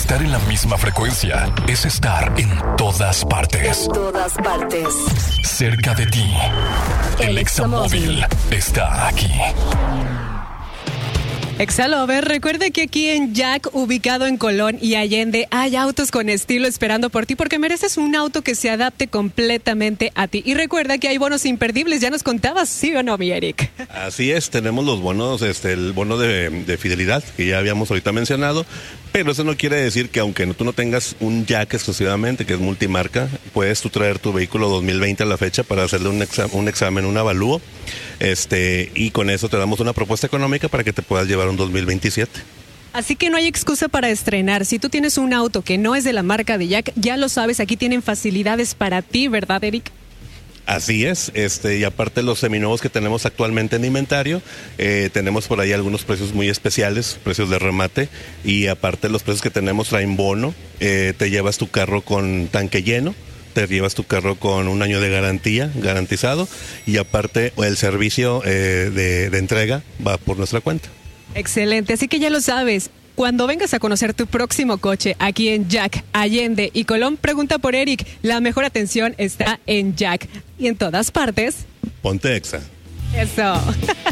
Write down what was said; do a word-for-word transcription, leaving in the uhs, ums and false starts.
Estar en la misma frecuencia es estar en todas partes. En todas partes. Cerca de ti. El, el Examóvil está aquí. Exalover, recuerda que aquí en Jack, ubicado en Colón y Allende, hay autos con estilo esperando por ti porque mereces un auto que se adapte completamente a ti. Y recuerda que hay bonos imperdibles, ya nos contabas, ¿sí o no, mi Eric? Así es, tenemos los bonos, este, el bono de, de fidelidad que ya habíamos ahorita mencionado, pero eso no quiere decir que aunque tú no tengas un Jack exclusivamente, que es multimarca, puedes tú traer tu vehículo dos mil veinte a la fecha para hacerle un, exa- un examen, un avalúo, este, y con eso te damos una propuesta económica para que te puedas llevar un dos mil veintisiete. Así que no hay excusa para estrenar. Si tú tienes un auto que no es de la marca de Jack, ya lo sabes, aquí tienen facilidades para ti, ¿verdad, Eric? Así es, este, y aparte los seminuevos que tenemos actualmente en inventario, eh, tenemos por ahí algunos precios muy especiales, precios de remate, y aparte los precios que tenemos traen bono, eh, te llevas tu carro con tanque lleno, te llevas tu carro con un año de garantía garantizado, y aparte el servicio eh, de, de entrega va por nuestra cuenta. Excelente, así que ya lo sabes. Cuando vengas a conocer tu próximo coche aquí en Jack, Allende y Colón, pregunta por Eric. La mejor atención está en Jack y en todas partes. Ponte Exa. Eso.